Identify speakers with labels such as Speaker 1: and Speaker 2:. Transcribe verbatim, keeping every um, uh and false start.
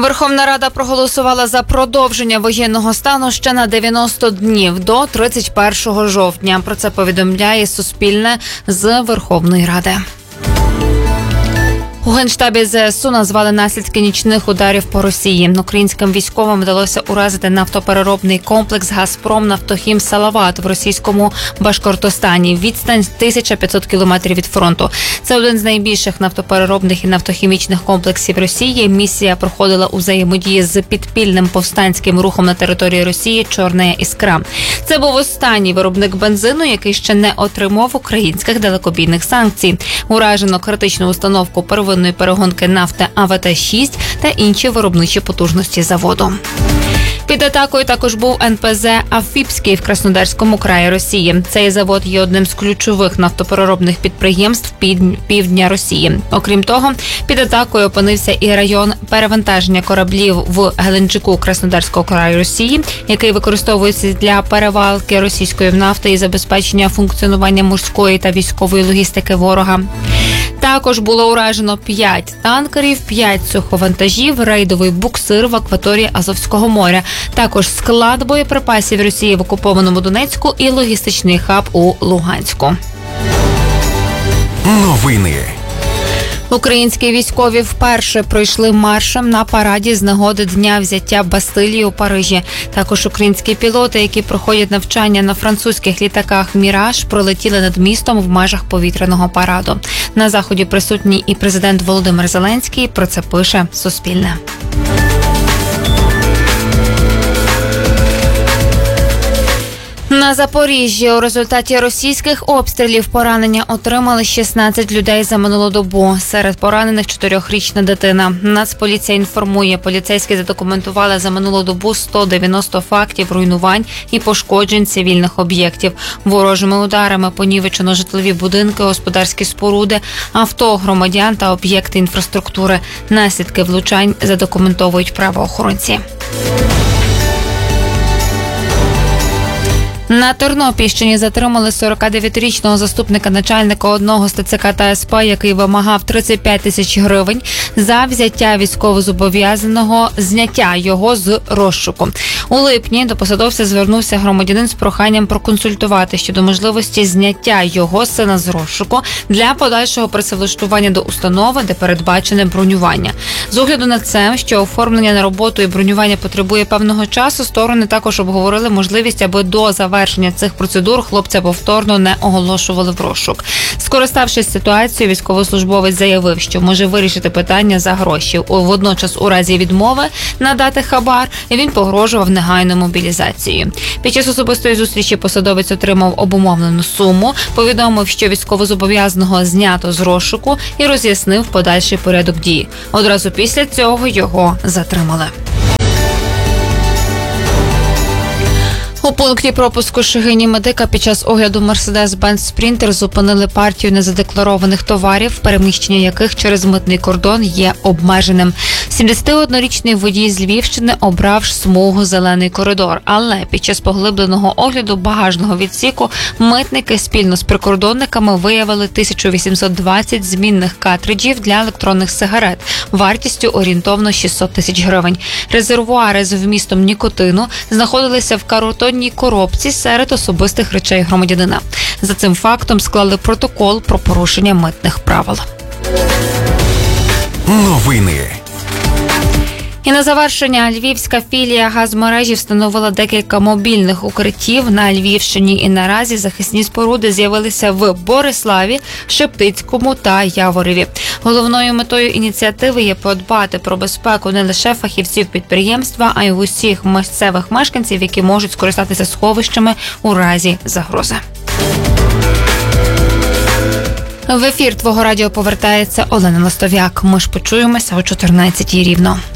Speaker 1: Верховна Рада проголосувала за продовження воєнного стану ще на дев'яносто днів до тридцять першого жовтня. Про це повідомляє Суспільне з Верховної Ради. У Генштабі зе ес у назвали наслідки нічних ударів по Росії. Українським військовим вдалося уразити нафтопереробний комплекс «Газпром Нафтохім Салават» в російському Башкортостані. Відстань тисяча п'ятсот кілометрів від фронту. Це один з найбільших нафтопереробних і нафтохімічних комплексів Росії. Місія проходила у взаємодії з підпільним повстанським рухом на території Росії «Чорна іскра». Це був останній виробник бензину, який ще не отримав українських далекобійних санкцій. Уражено критичну установку первинної перегонки нафти А В Т шість та інші виробничі потужності заводу. Під атакою також був ен пе зе «Афіпський» в Краснодарському краї Росії. Цей завод є одним з ключових нафтопереробних підприємств півдня Росії. Окрім того, під атакою опинився і район перевантаження кораблів в Геленджику Краснодарського краю Росії, який використовується для перевалки російської нафти і забезпечення функціонування морської та військової логістики ворога. Також було уражено п'ять танкерів, п'ять суховантажів, рейдовий буксир в акваторії Азовського моря. Також склад боєприпасів Росії в окупованому Донецьку і логістичний хаб у Луганську.
Speaker 2: Новини.
Speaker 1: Українські військові вперше пройшли маршем на параді з нагоди Дня взяття Бастилії у Парижі. Також українські пілоти, які проходять навчання на французьких літаках «Міраж», пролетіли над містом в межах повітряного параду. На заході присутній і президент Володимир Зеленський. Про це пише Суспільне. На Запоріжжі у результаті російських обстрілів поранення отримали шістнадцять людей за минулу добу. Серед поранених чотирьохрічна дитина. Нацполіція інформує, поліцейські задокументували за минулу добу сто дев'яносто фактів руйнувань і пошкоджень цивільних об'єктів. Ворожими ударами понівечено житлові будинки, господарські споруди, авто громадян та об'єкти інфраструктури. Наслідки влучань задокументовують правоохоронці. На Тернопільщині затримали сорокадев'ятирічного заступника начальника одного з Те Це Ка та Ес Пе, який вимагав тридцять п'ять тисяч гривень за взяття військовозобов'язаного, зняття його з розшуку. У липні до посадовця звернувся громадянин з проханням проконсультувати щодо можливості зняття його сина з розшуку для подальшого працевлаштування до установи, де передбачене бронювання. З огляду на це, що оформлення на роботу і бронювання потребує певного часу, сторони також обговорили можливість, аби до завершення цих процедур хлопця повторно не оголошували в розшук. Скориставшись ситуацією, військовослужбовець заявив, що може вирішити питання за гроші. Водночас, у разі відмови надати хабар, він погрожував негайною мобілізацією. Під час особистої зустрічі посадовець отримав обумовлену суму, повідомив, що військовозобов'язаного знято з розшуку і роз'яснив подальший порядок дій. Одразу після цього його затримали. У пункті пропуску Шегині Медика під час огляду Мерседес-Бенц Спрінтер зупинили партію незадекларованих товарів, переміщення яких через митний кордон є обмеженим. сімдесятиоднорічний водій з Львівщини обрав смугу «Зелений коридор», але під час поглибленого огляду багажного відсіку митники спільно з прикордонниками виявили тисячу вісімсот двадцять змінних картриджів для електронних сигарет вартістю орієнтовно шістсот тисяч гривень. Резервуари з вмістом нікотину знаходилися в картонній коробці серед особистих речей громадянина. За цим фактом склали протокол про порушення митних правил.
Speaker 2: Новини.
Speaker 1: І на завершення, львівська філія газмережі встановила декілька мобільних укриттів на Львівщині, і наразі захисні споруди з'явилися в Бориславі, Шептицькому та Яворові. Головною метою ініціативи є подбати про безпеку не лише фахівців підприємства, а й усіх місцевих мешканців, які можуть скористатися сховищами у разі загрози. В ефір Твого радіо повертається Олена Ластов'як. Ми ж почуємося о чотирнадцятій рівно.